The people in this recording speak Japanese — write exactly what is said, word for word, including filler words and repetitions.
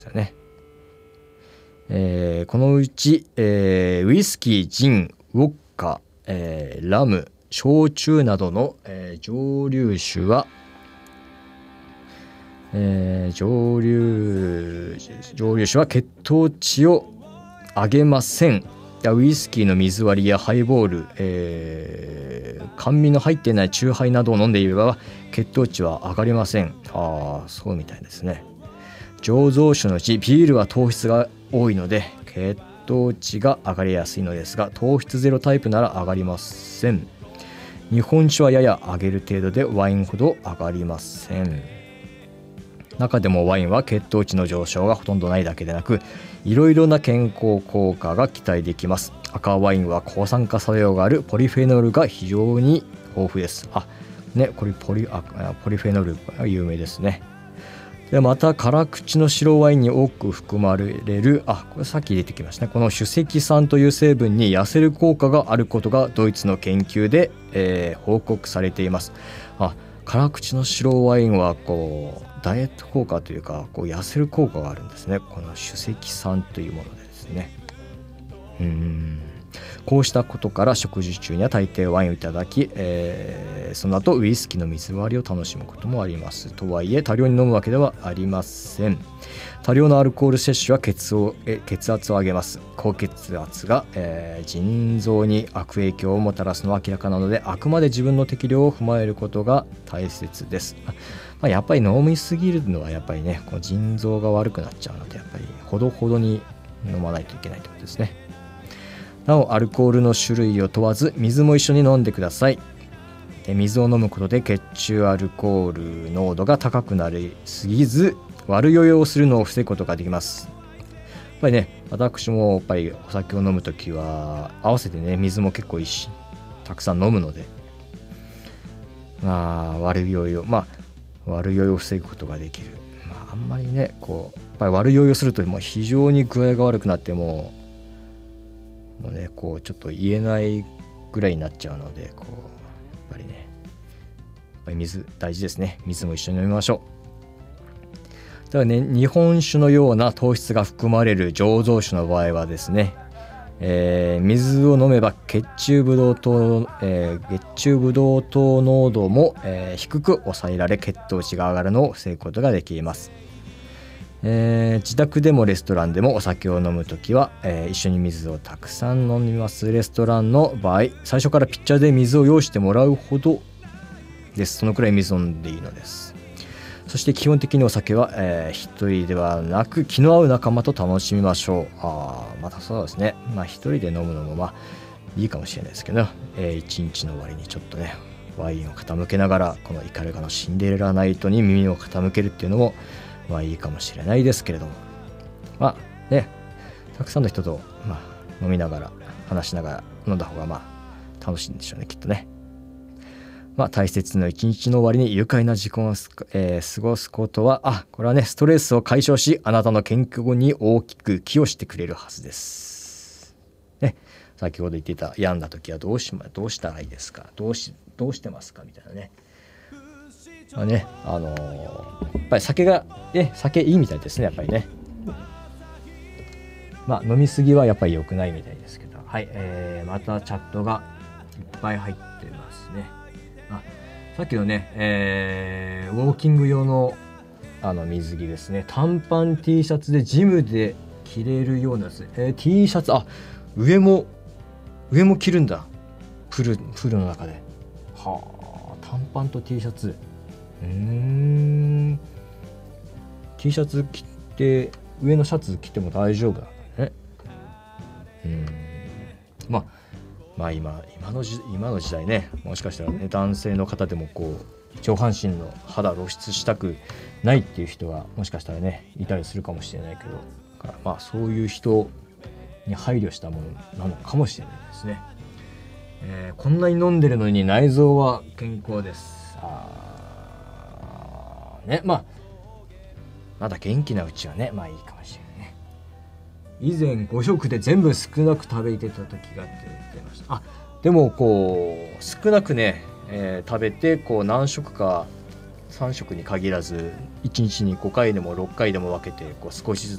ですね。えー、このうち、えー、ウイスキー、ジン、ウォッカ、えー、ラム、焼酎などの、えー、蒸留酒は、えー、蒸留蒸留酒は血糖値を上げません。ウイスキーの水割りやハイボール、えー、甘味の入っていないチューハイなどを飲んでいれば血糖値は上がりません。ああ、そうみたいですね。醸造酒のうちビールは糖質が多いので血糖値が上がりやすいのですが、糖質ゼロタイプなら上がりません。日本酒はやや上げる程度でワインほど上がりません。中でもワインは血糖値の上昇がほとんどないだけでなく、いろいろな健康効果が期待できます。赤ワインは抗酸化作用があるポリフェノールが非常に豊富です。あ、ね、これポリ、あ、ポリフェノールが有名ですね。でまた辛口の白ワインに多く含まれる、あ、これさっき出てきましたね、この酒石酸という成分に痩せる効果があることがドイツの研究で、えー、報告されています。あ、辛口の白ワインはこうダイエット効果というかこう痩せる効果があるんですね。この酒石酸というものでですね。うーんこうしたことから食事中には大抵ワインをいただき、えー、その後ウイスキーの水割りを楽しむこともあります。とはいえ多量に飲むわけではありません。多量のアルコール摂取は 血, をえ血圧を上げます。高血圧が、えー、腎臓に悪影響をもたらすのは明らかなので、あくまで自分の適量を踏まえることが大切です。まあ、やっぱり飲みすぎるのはやっぱりね、こう腎臓が悪くなっちゃうので、やっぱりほどほどに飲まないといけないということですね。なおアルコールの種類を問わず水も一緒に飲んでください。水を飲むことで血中アルコール濃度が高くなりすぎず悪酔いをするのを防ぐことができます。やっぱりね、私もやっぱりお酒を飲むときは合わせてね、水も結構いいしたくさん飲むので、まあ悪酔いをまあ悪酔いを防ぐことができる。まああんまりね、こうやっぱり悪酔いをするともう非常に具合が悪くなってももうね、こうちょっと言えないぐらいになっちゃうので、こうやっぱりね、やっぱり水大事ですね。水も一緒に飲みましょう。だからね、日本酒のような糖質が含まれる醸造酒の場合はですね、えー、水を飲めば血中ブドウ糖、えー、血中ブドウ糖濃度も、えー、低く抑えられ血糖値が上がるのを防ぐことができます。えー、自宅でもレストランでもお酒を飲むときは、えー、一緒に水をたくさん飲みます。レストランの場合、最初からピッチャーで水を用意してもらうほどです。そのくらい水を飲んでいいのです。そして基本的にお酒は、えー、一人ではなく気の合う仲間と楽しみましょう。ああ、またそうですね。まあ一人で飲むのもまあいいかもしれないですけど、えー、一日の終わりにちょっとねワインを傾けながらこのイカルガのシンデレラナイトに耳を傾けるっていうのもまあいいかもしれないですけれども、まあね、たくさんの人と、まあ、飲みながら話しながら飲んだ方がまあ楽しいんでしょうね、きっとね。まあ大切な一日の終わりに愉快な時間を、えー、過ごすことは、あ、これはね、ストレスを解消しあなたの健康に大きく寄与してくれるはずです。ね、先ほど言っていた病んだ時はどうしまどうしたらいいですか、どうしどうしてますかみたいなね。まあね、あのー、やっぱり酒が、ね、酒いいみたいですね、やっぱりね。まあ飲みすぎはやっぱり良くないみたいですけど、はい、えー、またチャットがいっぱい入ってますね。あ、さっきのね、えー、ウォーキング用のあの水着ですね。短パン T シャツでジムで着れるようなやつ、えー、T シャツ、あ、上も上も着るんだ、プールプールの中で。はあ、短パンと T シャツ、うーん T シャツ着て上のシャツ着ても大丈夫なんだね。うーんまあまあ今今の時今の時代ね、もしかしたらね、男性の方でもこう上半身の肌露出したくないっていう人がもしかしたらねいたりするかもしれないけど、だからまあそういう人に配慮したものなのかもしれないですね。えー、こんなに飲んでるのに内臓は健康です。あね、まあまだ元気なうちはね、まあいいかもしれないね。以前ご食で全部少なく食べてた時があって言ってました。あ、でもこう少なくね、えー、食べてこう何食かさん食に限らずいちにちにごかいでもろっかいでも分けてこう少しず